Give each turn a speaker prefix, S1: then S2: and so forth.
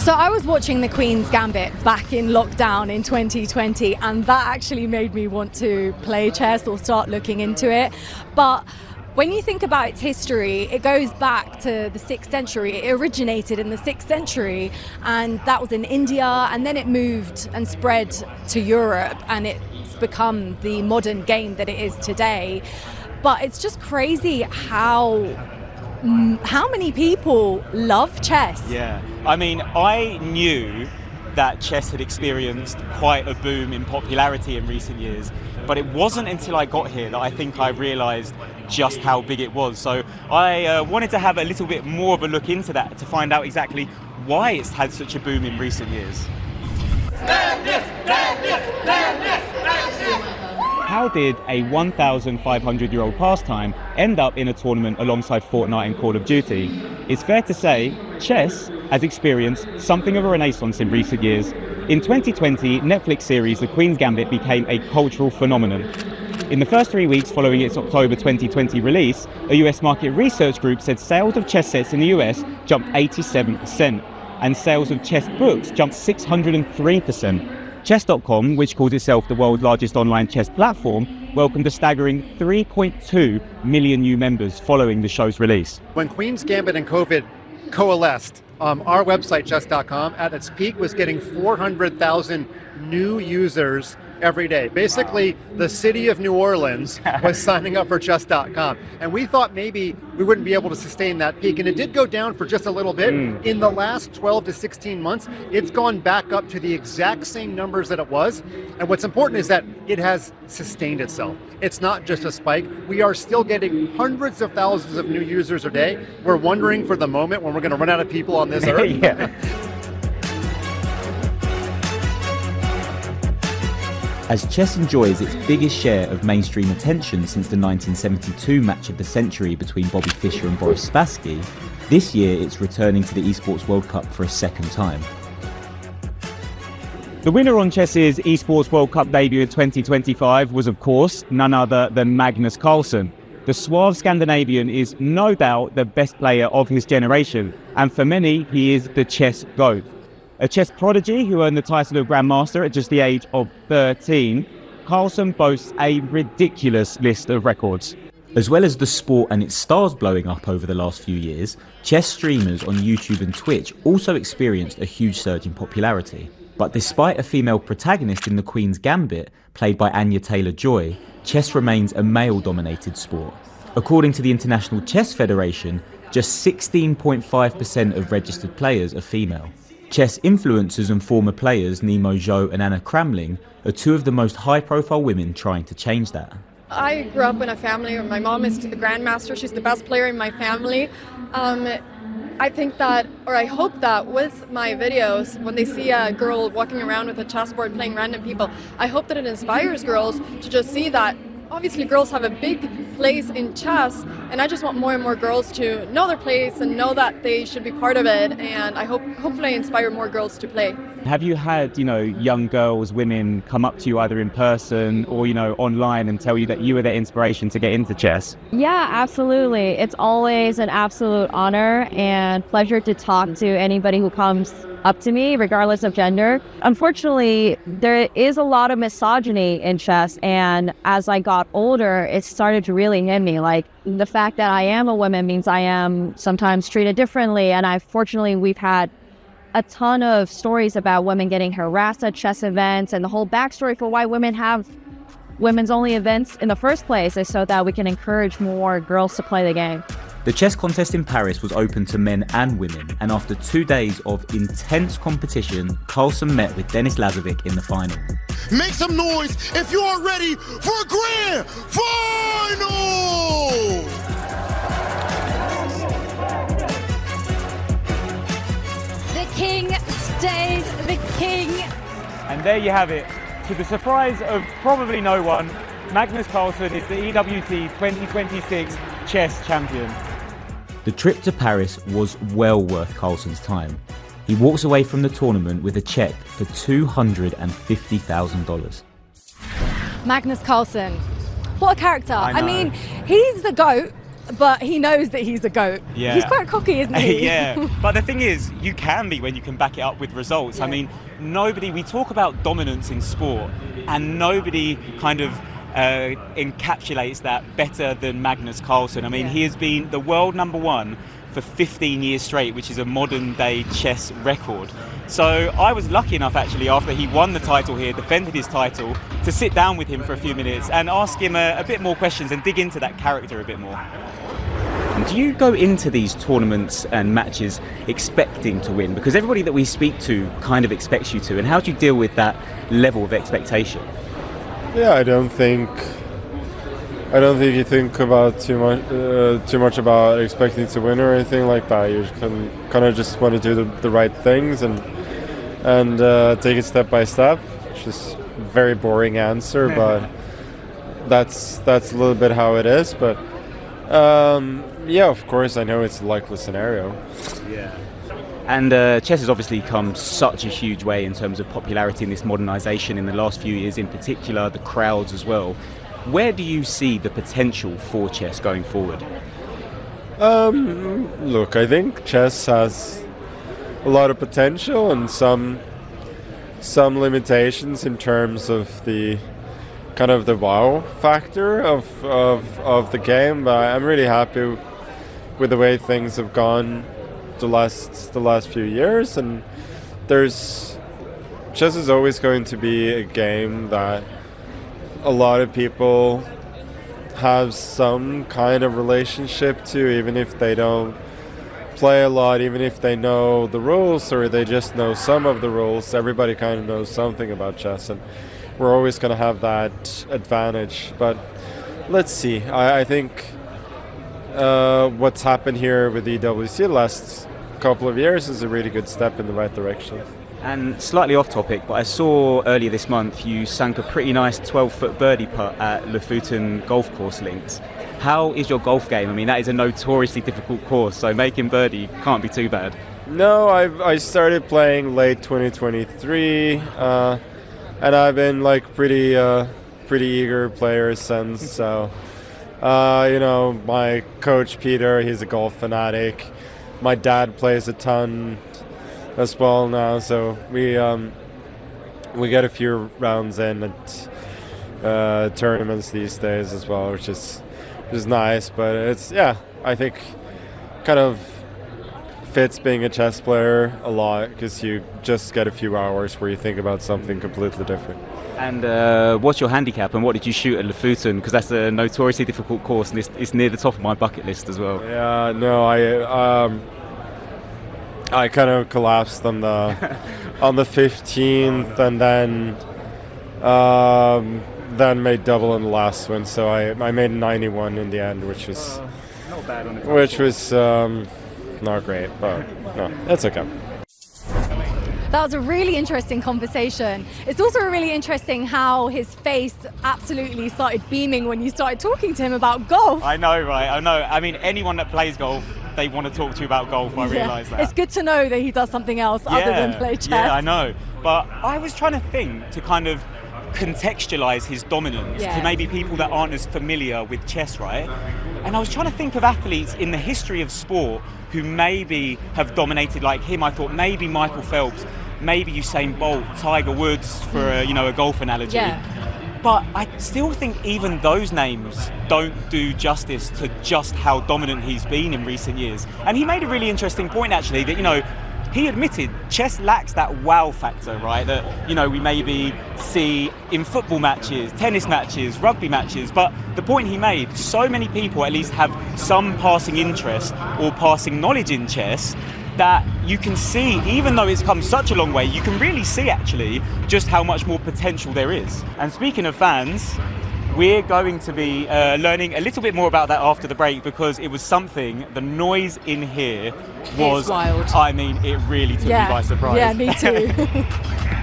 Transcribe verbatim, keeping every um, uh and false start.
S1: So I was watching The Queen's Gambit back in lockdown in twenty twenty, and that actually made me want to play chess or start looking into it. But when you think about its history, it goes back to the sixth century. It originated in the sixth century, and that was in India, and then it moved and spread to Europe, and it's become the modern game that it is today. But it's just crazy how how many people love chess.
S2: Yeah, I mean, I knew that chess had experienced quite a boom in popularity in recent years, but it wasn't until I got here that I think I realised just how big it was. So I uh, wanted to have a little bit more of a look into that to find out exactly why it's had such a boom in recent years. How did a one thousand five hundred year old pastime end up in a tournament alongside Fortnite and Call of Duty? It's fair to say chess has experienced something of a renaissance in recent years. In twenty twenty, Netflix series The Queen's Gambit became a cultural phenomenon. In the first three weeks following its October twenty twenty release, a U S market research group said sales of chess sets in the U S jumped eighty-seven percent, and sales of chess books jumped six hundred three percent. Chess dot com, which calls itself the world's largest online chess platform, welcomed a staggering three point two million new members following the show's release.
S3: When Queen's Gambit and COVID coalesced, um, our website, chess dot com, at its peak was getting four hundred thousand new users every day. Basically, wow. The city of New Orleans was signing up for chess dot com. And we thought maybe we wouldn't be able to sustain that peak. And it did go down for just a little bit. Mm. In the last twelve to sixteen months, it's gone back up to the exact same numbers that it was. And what's important is that it has sustained itself. It's not just a spike. We are still getting hundreds of thousands of new users a day. We're wondering for the moment when we're going to run out of people on this earth.
S2: Yeah. As chess enjoys its biggest share of mainstream attention since the nineteen seventy-two match of the century between Bobby Fischer and Boris Spassky, this year it's returning to the Esports World Cup for a second time. The winner on chess's Esports World Cup debut in twenty twenty-five was, of course, none other than Magnus Carlsen. The suave Scandinavian is no doubt the best player of his generation, and for many, he is the chess GOAT. A chess prodigy who earned the title of Grandmaster at just the age of thirteen, Carlsen boasts a ridiculous list of records. As well as the sport and its stars blowing up over the last few years, chess streamers on YouTube and Twitch also experienced a huge surge in popularity. But despite a female protagonist in The Queen's Gambit, played by Anya Taylor-Joy, chess remains a male-dominated sport. According to the International Chess Federation, just sixteen point five percent of registered players are female. Chess influencers and former players Nemo Zhou and Anna Kramling are two of the most high-profile women trying to change that.
S4: I grew up in a family where my mom is the Grandmaster. She's the best player in my family. Um, I think that, or I hope that with my videos, when they see a girl walking around with a chessboard playing random people, I hope that it inspires girls to just see that obviously girls have a big place in chess, and I just want more and more girls to know their place and know that they should be part of it, and I hope hopefully I inspire more girls to play.
S2: Have you had, you know, young girls, women come up to you either in person or, you know, online and tell you that you were their inspiration to get into chess?
S5: Yeah, absolutely. It's always an absolute honor and pleasure to talk to anybody who comes up to me, regardless of gender. Unfortunately, there is a lot of misogyny in chess, and as I got older, it started to really hit me. Like, the fact that I am a woman means I am sometimes treated differently, and I fortunately we've had a ton of stories about women getting harassed at chess events, and the whole backstory for why women have women's only events in the first place is so that we can encourage more girls to play the game.
S2: The chess contest in Paris was open to men and women, and after two days of intense competition, Carlsen met with Denis Lazovic in the final.
S6: Make some noise if you are ready for a grand final!
S1: The king stays the king.
S2: And there you have it. To the surprise of probably no one, Magnus Carlsen is the E W T twenty twenty-six chess champion. The trip to Paris was well worth Carlsen's time. He walks away from the tournament with a cheque for two hundred fifty thousand dollars.
S1: Magnus Carlsen, what a character.
S2: I,
S1: I mean, he's the GOAT, but he knows that he's a GOAT.
S2: Yeah.
S1: He's quite cocky, isn't he?
S2: Yeah, but the thing is, you can be when you can back it up with results.
S1: Yeah.
S2: I mean, nobody, we talk about dominance in sport, and nobody kind of uh, encapsulates that better than Magnus Carlsen. I mean,
S1: Yeah.
S2: he has been the world number one for fifteen years straight, which is a modern day chess record. So I was lucky enough, actually, after he won the title here, defended his title, to sit down with him for a few minutes and ask him a, a bit more questions and dig into that character a bit more. Do you go into these tournaments and matches expecting to win? Because everybody that we speak to kind of expects you to. And how do you deal with that level of expectation?
S7: Yeah, I don't think I don't think you think about too much uh, too much about expecting to win or anything like that. You can kind of just want to do the, the right things and and uh, take it step by step. Which is a very boring answer, but that's that's a little bit how it is. But um, yeah, of course, I know it's a likely scenario.
S2: Yeah. And uh, chess has obviously come such a huge way in terms of popularity in this modernization in the last few years, in particular the crowds as well. Where do you see the potential for chess going forward?
S7: Um, look, I think chess has a lot of potential and some some limitations in terms of the kind of the wow factor of of, of the game. But I'm really happy with the way things have gone the last the last few years, and there's chess is always going to be a game that a lot of people have some kind of relationship to, even if they don't play a lot, even if they know the rules or they just know some of the rules. Everybody kind of knows something about chess, and we're always going to have that advantage. But let's see. I, I think uh, what's happened here with the E W C the last couple of years is a really good step in the right direction.
S2: And slightly off topic, but I saw earlier this month you sank a pretty nice twelve foot birdie putt at Lofoten Golf Course Links. How is your golf game? I mean, that is a notoriously difficult course, so making birdie can't be too bad.
S7: No, I've, I started playing late twenty twenty-three, uh, and I've been like pretty uh, pretty eager player since. So, uh, you know, my coach Peter, he's a golf fanatic. My dad plays a ton as well now, so we um, we get a few rounds in at uh, tournaments these days as well, which is which is nice. But it's yeah, I think kind of fits being a chess player a lot because you just get a few hours where you think about something completely different.
S2: And uh, what's your handicap, and what did you shoot at Lofoten? Because that's a notoriously difficult course, and it's, it's near the top of my bucket list as well.
S7: Yeah, no, I um, I kind of collapsed on the on the fifteenth, and then um, then made double in the last one. So I I made ninety-one in the end, which was
S2: uh, not bad on the
S7: which was um, not great, but no, that's okay.
S1: That was a really interesting conversation. It's also really interesting how his face absolutely started beaming when you started talking to him about golf.
S2: I know, right? I know. I mean, anyone that plays golf, they want to talk to you about golf. I
S1: Yeah.
S2: realise that.
S1: It's good to know that he does something else other than play chess.
S2: Yeah, I know. But I was trying to think to kind of contextualize his dominance
S1: Yeah.
S2: to maybe people that aren't as familiar with chess, right? And I was trying to think of athletes in the history of sport who maybe have dominated like him. I thought maybe Michael Phelps, maybe Usain Bolt, Tiger Woods, for a, you know, a golf analogy.
S1: Yeah.
S2: But I still think even those names don't do justice to just how dominant he's been in recent years. And he made a really interesting point, actually, that, you know, he admitted chess lacks that wow factor, right? That, you know, we maybe see in football matches, tennis matches, rugby matches. But the point he made, so many people at least have some passing interest or passing knowledge in chess that you can see, even though it's come such a long way, you can really see actually just how much more potential there is. And speaking of fans, we're going to be uh, learning a little bit more about that after the break, because it was something, the noise in here was
S1: It's wild.
S2: I mean, it really took
S1: Yeah.
S2: me by surprise.
S1: Yeah, me too.